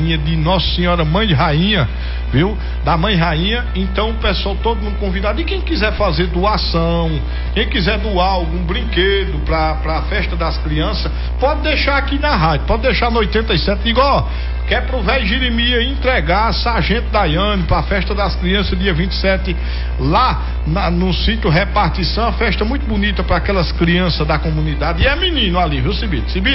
festinha de Nossa Senhora Mãe de Rainha, viu? Da Mãe Rainha. Então o pessoal, todo mundo convidado. E quem quiser fazer doação, quem quiser doar algum brinquedo pra festa das crianças, pode deixar aqui na rádio, pode deixar no 87, digo, ó, quer pro velho Jeremias entregar a Sargento Daiane pra festa das crianças dia 27 lá no sítio Repartição, uma festa muito bonita para aquelas crianças da comunidade. E é menino ali, viu, Cibite?